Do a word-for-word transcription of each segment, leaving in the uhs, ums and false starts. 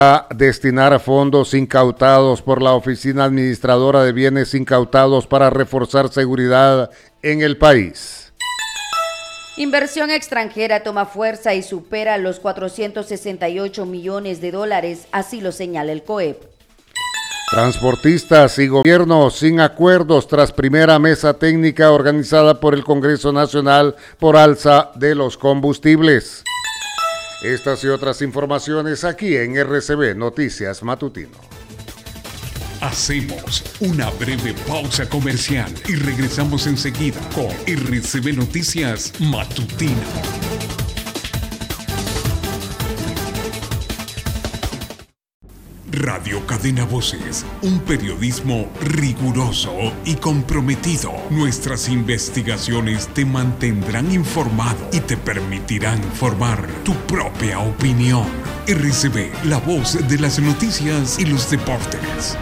a destinar fondos incautados por la Oficina Administradora de Bienes Incautados para reforzar seguridad en el país. Inversión extranjera toma fuerza y supera los cuatrocientos sesenta y ocho millones de dólares, así lo señala el COEP. Transportistas y gobierno sin acuerdos tras primera mesa técnica organizada por el Congreso Nacional por alza de los combustibles. Estas y otras informaciones aquí en R C B Noticias Matutino. Hacemos una breve pausa comercial y regresamos enseguida con R C B Noticias Matutino. Radio Cadena Voces, un periodismo riguroso y comprometido. Nuestras investigaciones te mantendrán informado y te permitirán formar tu propia opinión. R C B, la voz de las noticias y los deportes.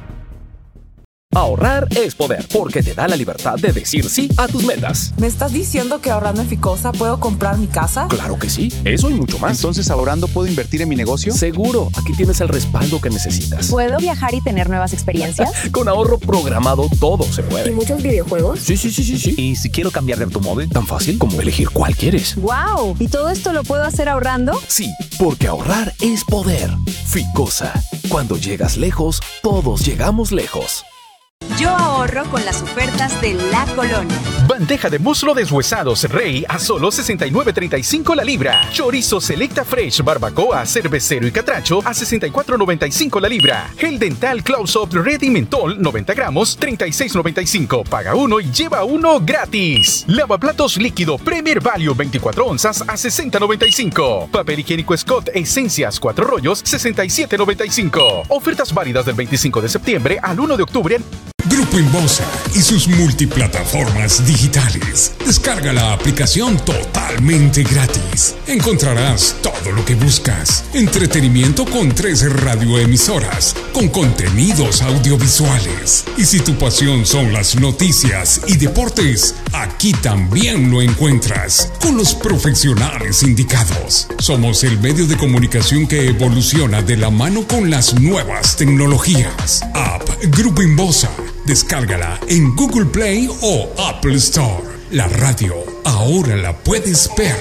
Ahorrar es poder, porque te da la libertad de decir sí a tus metas. ¿Me estás diciendo que ahorrando en Ficosa puedo comprar mi casa? Claro que sí, eso y mucho más. Entonces, ¿ahorrando puedo invertir en mi negocio? Seguro, aquí tienes el respaldo que necesitas. ¿Puedo viajar y tener nuevas experiencias? Con ahorro programado todo se puede. ¿Y muchos videojuegos? Sí, sí, sí, sí, sí. ¿Y si quiero cambiar de automóvil? Tan fácil como elegir cuál quieres. ¡Wow! ¿Y todo esto lo puedo hacer ahorrando? Sí, porque ahorrar es poder. Ficosa, cuando llegas lejos, todos llegamos lejos. Yo ahorro con las ofertas de La Colonia. Bandeja de muslo deshuesados Rey a solo sesenta y nueve treinta y cinco la libra. Chorizo Selecta Fresh, barbacoa, cervecero y catracho a sesenta y cuatro noventa y cinco la libra. Gel dental Close-Up Red y Mentol noventa gramos, treinta y seis noventa y cinco. Paga uno y lleva uno gratis. Lavaplatos líquido Premier Value veinticuatro onzas a sesenta noventa y cinco. Papel higiénico Scott Esencias cuatro rollos, sesenta y siete noventa y cinco. Ofertas válidas del veinticinco de septiembre al uno de octubre. Grupo Inbosa y sus multiplataformas digitales. Descarga la aplicación totalmente gratis. Encontrarás todo lo que buscas. Entretenimiento con tres radioemisoras, con contenidos audiovisuales. Y si tu pasión son las noticias y deportes, aquí también lo encuentras, con los profesionales indicados. Somos el medio de comunicación que evoluciona de la mano con las nuevas tecnologías. App Grupo Inbosa. Descárgala en Google Play o Apple Store. La radio ahora la puedes ver.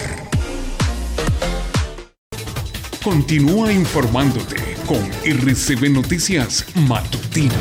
Continúa informándote con R C B Noticias Matutino.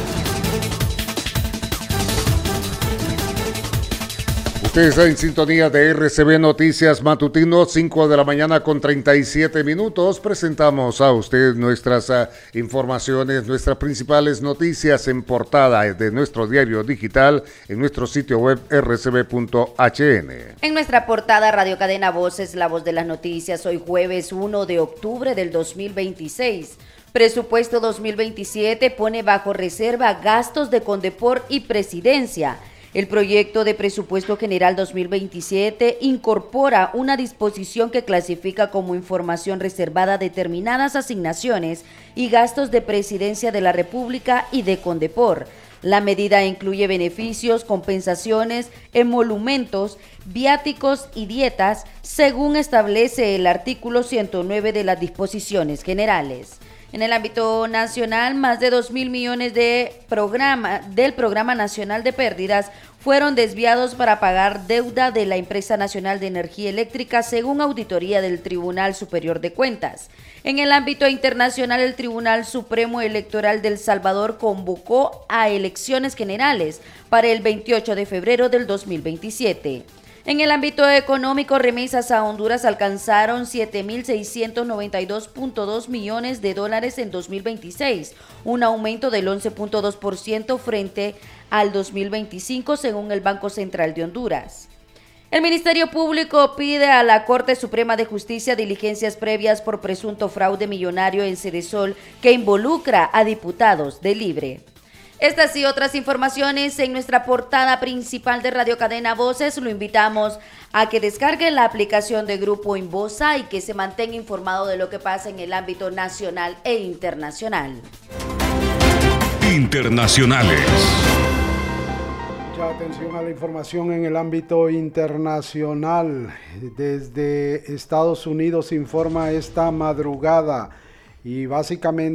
Usted está en sintonía de R C B Noticias Matutino, cinco de la mañana con treinta y siete minutos. Presentamos a usted nuestras uh, informaciones, nuestras principales noticias en portada de nuestro diario digital en nuestro sitio web r c b punto h n. En nuestra portada, Radio Cadena Voces, la voz de las noticias, hoy jueves uno de octubre del dos mil veintiséis. Presupuesto dos mil veintisiete pone bajo reserva gastos de Condepor y Presidencia. El proyecto de presupuesto general dos mil veintisiete incorpora una disposición que clasifica como información reservada determinadas asignaciones y gastos de Presidencia de la República y de Condepor. La medida incluye beneficios, compensaciones, emolumentos, viáticos y dietas, según establece el artículo ciento nueve de las disposiciones generales. En el ámbito nacional, más de dos mil millones de programa, del Programa Nacional de Pérdidas fueron desviados para pagar deuda de la Empresa Nacional de Energía Eléctrica, según auditoría del Tribunal Superior de Cuentas. En el ámbito internacional, el Tribunal Supremo Electoral de El Salvador convocó a elecciones generales para el veintiocho de febrero del dos mil veintisiete. En el ámbito económico, remesas a Honduras alcanzaron siete mil seiscientos noventa y dos punto dos millones de dólares en dos mil veintiséis, un aumento del once punto dos por ciento frente al dos mil veinticinco, según el Banco Central de Honduras. El Ministerio Público pide a la Corte Suprema de Justicia diligencias previas por presunto fraude millonario en Cedesol que involucra a diputados de Libre. Estas y otras informaciones en nuestra portada principal de Radio Cadena Voces. Lo invitamos a que descargue la aplicación de Grupo Inbosa y que se mantenga informado de lo que pasa en el ámbito nacional e internacional. Internacionales. Mucha atención a la información en el ámbito internacional. Desde Estados Unidos informa esta madrugada y básicamente